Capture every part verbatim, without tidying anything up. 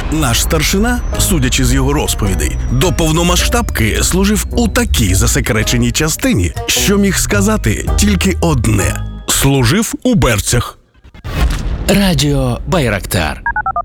Наш старшина, судячи з його розповідей, до повномасштабки служив у такій засекреченій частині, що міг сказати тільки одне – служив у берцях. Радіо Байрактар.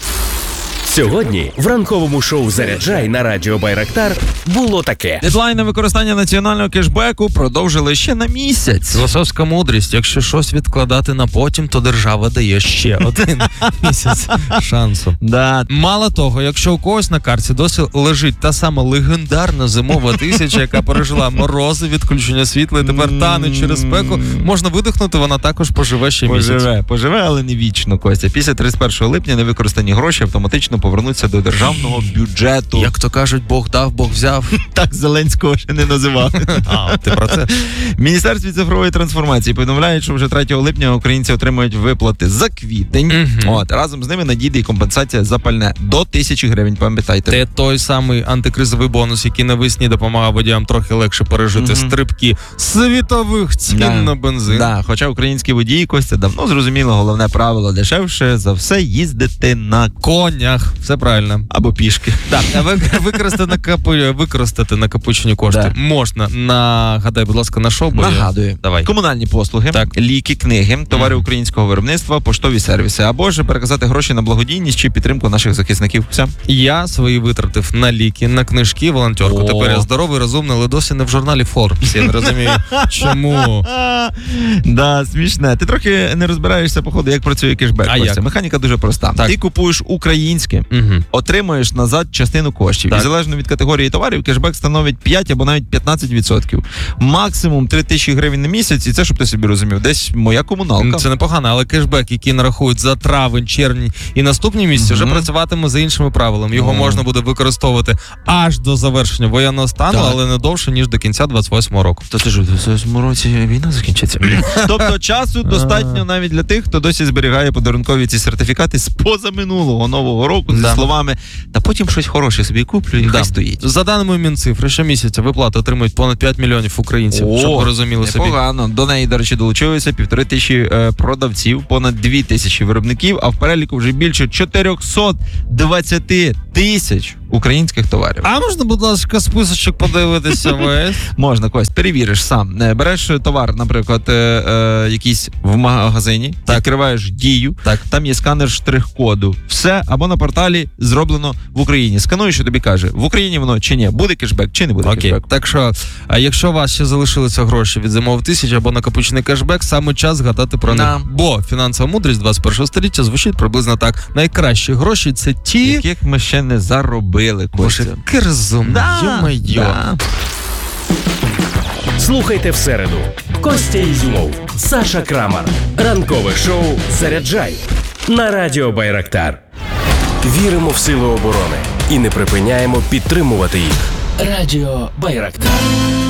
Сьогодні в ранковому шоу «Заряджай» на Радіо Байрактар було таке. Дедлайн на використання національного кешбеку продовжили ще на місяць. Філософська мудрість. Якщо щось відкладати на потім, то держава дає ще один місяць шансу. Да. Мало того, якщо у когось на карті досі лежить та сама легендарна зимова тисяча, яка пережила морози, відключення світла і тепер тане через спеку, можна видихнути, вона також поживе ще місяць. Поживе, поживе, але не вічно, Костя. Після тридцять першого липня невикористані гроші автоматично повернуться до державного бюджету. Як то кажуть, Бог дав, Бог взяв. Так Зеленського ще не називав. А, ти про це? В Міністерстві цифрової трансформації повідомляють, що вже третього липня українці отримують виплати за квітень. Мгм. От, разом з ними надійде і компенсація за пальне до тисячі гривень, пам'ятайте. Це той самий антикризовий бонус, який навесні допомагав водіям трохи легше пережити Мгм. стрибки світових цін Да. на бензин. Да, хоча українські водії, Костя, давно зрозуміло головне правило: дешевше за все їздити на Конях, все правильно. або пішки. Так, а ви- використати накопи- використати накопичені кошти Да. можна. Нагадай, будь ласка, на що? бо я- Нагадую, Давай. комунальні послуги, Так. ліки, книги, товари Мгм. українського виробництва, поштові сервіси, або ж переказати гроші на благодійність чи підтримку наших захисників. Все. Я свої витратив на ліки, на книжки, волонтерку. О. Тепер я здоровий, розумний, але досі не в журналі Forbes. Я не розумію, чому. Да, смішне. Ти трохи не розбираєшся, походу, як працює кешбек. А Костя. як? Механіка дуже проста. Так. Ти купуєш українське, Угу. отримуєш назад частину коштів. Так. І залежно від категорії товарів, кешбек становить п'ять або навіть п'ятнадцять відсотків. Максимум три тисячі гривень на місяць, і це, щоб ти собі розумів, десь моя комуналка. Це непогано, але кешбек, який нарахують за травень, червень і наступні місяці, вже Мгм. працюватиме за іншими правилами. Його О. можна буде використовувати аж до завершення воєнного стану, Так. але не довше, ніж до кінця двадцять восьмого року. То це ж у двадцять восьмому році війна закінчиться. Тобто часу достатньо навіть для тих, хто досі зберігає подарункові ці сертифікати з позаминулого нового року, зі Да. словами «та потім щось хороше собі куплю і Да. хай стоїть». За даними Мінцифри, щомісяця виплати отримують понад п'ять мільйонів українців, щоб ви розуміли собі. непогано. До неї, до речі, долучилися півтори тисячі е, продавців, понад дві тисячі виробників, а в переліку вже більше чотириста двадцять тисяч українських товарів. А можна, будь ласка, списочок подивитися весь? Можна, Кость, перевіриш сам. Е, Береш товар, наприклад, е, е, якийсь в магазині, Так. відкриваєш Дію, Так. там є сканер штрих-коду. Все, або на порталі зроблено в Україні. Скануєш, і тобі каже, в Україні воно чи ні, буде кешбек, чи не буде Окей, кешбек. так що, а якщо у вас ще залишилися гроші від зимових тисяч або накопичений кешбек, саме час згадати про Да. них. Бо фінансова мудрість двадцять першого століття звучить приблизно так. Найкращі гроші – це ті... Яких ми ще не заробили, Костя. Боже, який розумний, йо-моє. да. Слухайте в середу. Костя Ізюмов, Саша Крамар. Ранкове шоу «Заряджай» на Радіо Байрактар. Віримо в сили оборони і не припиняємо підтримувати їх. Радіо Байрактар.